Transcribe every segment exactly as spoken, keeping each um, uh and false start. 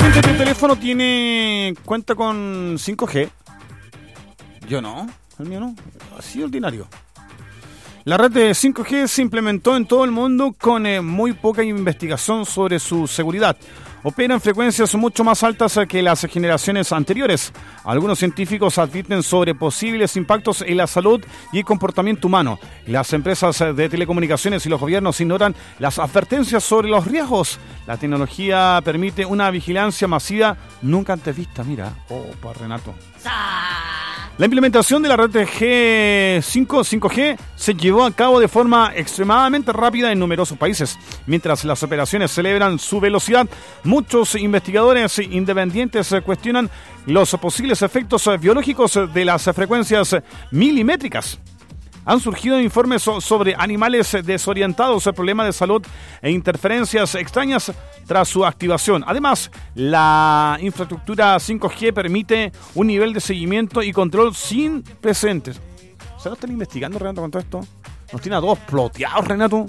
Probablemente tu teléfono tiene cuenta con cinco G. Yo no, el mío no, así ordinario. La red de cinco G se implementó en todo el mundo con eh, muy poca investigación sobre su seguridad. Opera en frecuencias mucho más altas que las generaciones anteriores. Algunos científicos advierten sobre posibles impactos en la salud y el comportamiento humano. Las empresas de telecomunicaciones y los gobiernos ignoran las advertencias sobre los riesgos. La tecnología permite una vigilancia masiva nunca antes vista. Mira, opa, Renato. La implementación de la red de G cinco, cinco G se llevó a cabo de forma extremadamente rápida en numerosos países. Mientras las operaciones celebran su velocidad, muchos investigadores independientes cuestionan los posibles efectos biológicos de las frecuencias milimétricas. Han surgido informes sobre animales desorientados, problemas de salud e interferencias extrañas tras su activación. Además, la infraestructura cinco G permite un nivel de seguimiento y control sin precedentes. O sea, ¿no están investigando, Renato, con todo esto? Nos tiene a todos ploteados, Renato.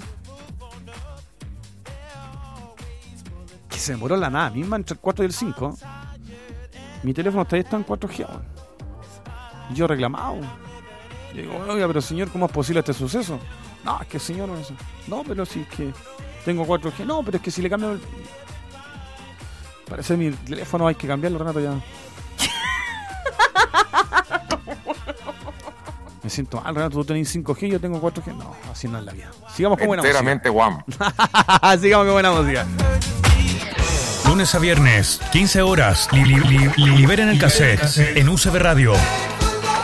Que se demoró la nada misma entre el cuatro y el cinco. Mi teléfono todavía está en cuatro G. Y yo reclamado. Yo digo, oiga, pero señor, ¿cómo es posible este suceso? No, es que señor, no, pero si es que tengo cuatro G. No, pero es que si le cambio el... Parece mi teléfono, hay que cambiarlo, Renato, ya. Me siento mal, Renato, tú tenés cinco G, yo tengo cuatro G. No, así no es la vida. Sigamos con buena música. Enteramente guam. Sigamos con buena música. Lunes a viernes, quince horas, li- li- li- liberen el cassette en U C B Radio.